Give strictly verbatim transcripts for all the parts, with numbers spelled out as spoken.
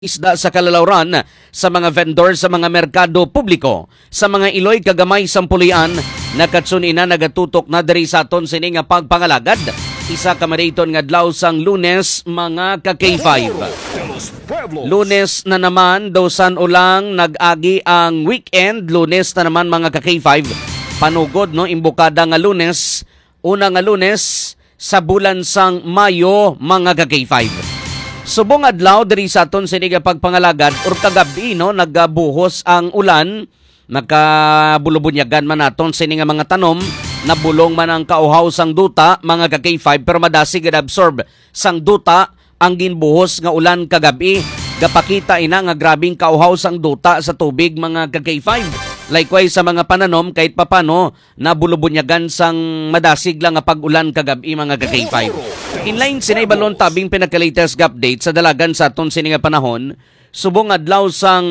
isda sa kalalawran sa mga vendor sa mga merkado publiko sa mga iloy kagamay sampulian nakatsun ina nagatutok na diri sa aton sini nga pagpangalagad isa ka maraton nga adlaw sang Lunes mga ka K five. Lunes na naman dawsan ulang nag-agi ang weekend. Lunes na naman mga ka K five. Panugod no imbokada nga Lunes, una nga Lunes sa bulan sang Mayo mga ka K five. Subong adlaw diri sa aton sini nga pagpangalagad or kagabi no nagabuhos ang ulan, nakabulubunyagan man naton sini nga mga tanom, nabulong man ang kauhaw sang duta mga ka K five pero madasig gid absorb sang duta ang ginbuhos nga ulan kagabi. Gapakita ina nga grabing kauhaw sang duta sa tubig mga ka K five. Likewise sa mga pananom kahit papano nabulubunyagan sang madasig lang nga pag-ulan kagabi mga ka K five. Inline sinay balon tabing pinaka-latest update sa dalagan sa aton sini nga panahon. Subong adlaw sang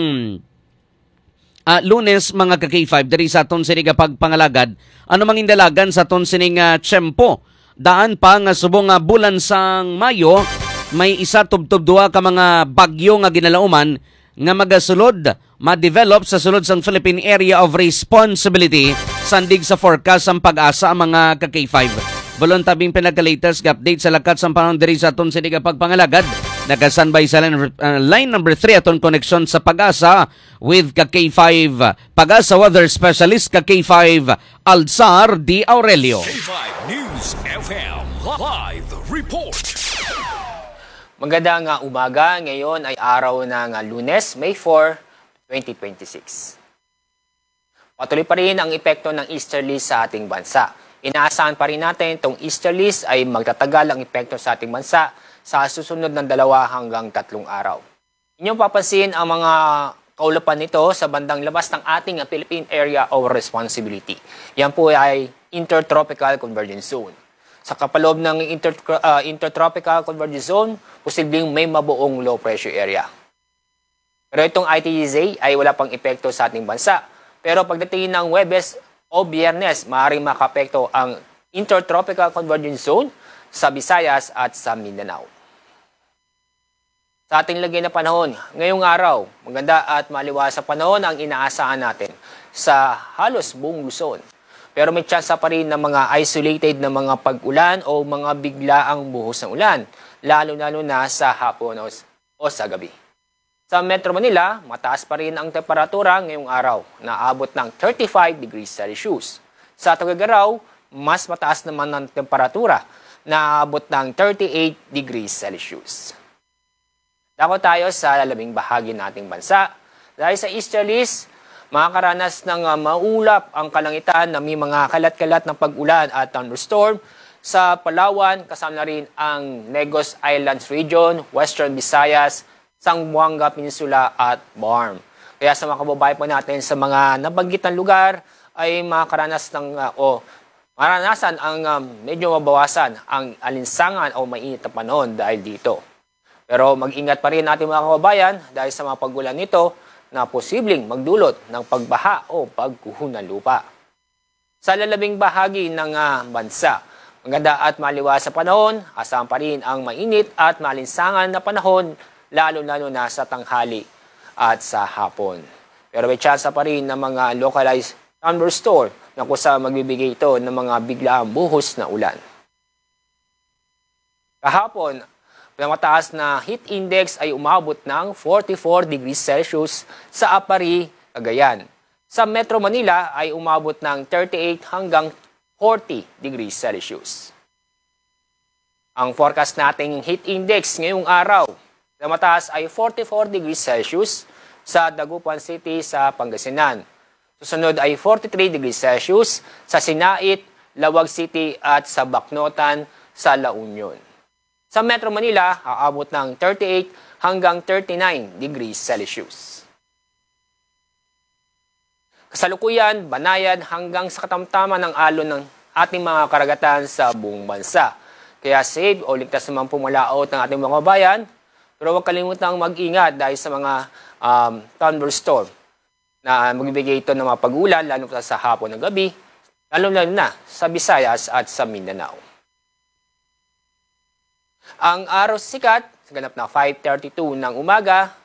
uh, Lunes mga ka K five diri sa aton sini nga pagpangalagad. Ano mang indalagan sa aton sini nga tiyempo. Daan pa nga subong nga bulan sang Mayo may isa tubtub duha ka mga bagyo nga ginalauman nga magasulod ma-develop sa sulod sang Philippine Area of Responsibility sandig sa forecast ang pag-asa ang mga ka K five. Balon tabing pinaka-latest update sa lakat sang panahon diri sa aton sini nga pagpangalagad. Nagasanbay sa line, uh, line number three aton connection sa Pag-asa with ka K five Pag-asa weather specialist ka K five Alzar D. Aurelio. K five News F M Live Report. Magandang uh, umaga. Ngayon ay araw ng uh, Lunes, May four, twenty twenty-six. Patuloy pa rin ang epekto ng easterlies sa ating bansa. Inaasahan pa rin natin itong easterlies ay magtatagal ang epekto sa ating bansa sa susunod ng dalawa hanggang tatlong araw. Inyong papansin ang mga kaulapan nito sa bandang labas ng ating Philippine Area of Responsibility. Yan po ay Intertropical Convergence Zone. Sa kapaloob ng inter, uh, Intertropical Convergence Zone, posibleng may mabuong low pressure area. Pero itong I T Z ay wala pang epekto sa ating bansa. Pero pagdating ng Huwebes o Biyernes, maaaring makapekto ang Intertropical Convergence Zone sa Visayas at sa Mindanao. Sa ating lagay na panahon, ngayong araw, maganda at maliwas sa panahon ang inaasahan natin sa halos buong Luzon. Pero may tsansa pa rin ng mga isolated na mga pag-ulan o mga biglaang buhos ng ulan, lalo-lalo na sa hapon o, o sa gabi. Sa Metro Manila, mataas pa rin ang temperatura ngayong araw, naabot ng thirty-five degrees Celsius. Sa Tuguegarao, mas mataas naman ang temperatura, naabot ng thirty-eight degrees Celsius. Dako tayo sa lalabing bahagi nating bansa. Dahil sa easterlies, makakaranas ng uh, maulap ang kalangitan na may mga kalat-kalat ng pag-ulan at thunderstorm sa Palawan, kasama na rin ang Negros Islands Region, Western Visayas, Zamboanga Peninsula at Barm. Kaya sa mga kababayan po natin sa mga nabanggitan lugar ay makakaranas ng uh, o maranasan ang um, medyo mabawasan ang alinsangan o mainit na panahon dahil dito. Pero mag-ingat pa rin natin mga kababayan dahil sa mga pag-ulan nito na posibleng magdulot ng pagbaha o pagguho ng lupa. Sa lalabing bahagi ng uh, bansa, maganda at maliwas sa panahon, asahan pa rin ang mainit at malinsangan na panahon lalo-lalo na sa tanghali at sa hapon. Pero may chance pa rin ng mga localized thunderstorm na kung saan magbibigay ito ng mga biglaang buhos na ulan. Kahapon, ang mataas na heat index ay umabot ng forty-four degrees Celsius sa Apari, Cagayan. Sa Metro Manila ay umabot ng thirty-eight hanggang forty degrees Celsius. Ang forecast nating heat index ngayong araw na mataas ay forty-four degrees Celsius sa Dagupan City sa Pangasinan. Susunod ay forty-three degrees Celsius sa Sinait, Lawag City at sa Bacnotan sa La Union. Sa Metro Manila, aabot ng thirty-eight hanggang thirty-nine degrees Celsius. Kasalukuyan, banayan hanggang sa katamtaman ng alon ng ating mga karagatan sa buong bansa. Kaya safe o ligtas naman pumalaot ng ating mga bayan. Pero huwag kalimutang mag-ingat dahil sa mga um, thunderstorm na magbibigay ito ng mga pag-ulan lalo sa hapon ng gabi, lalo-lalo na sa Visayas at sa Mindanao. Ang araw sikat, sa ganap na five thirty-two ng umaga,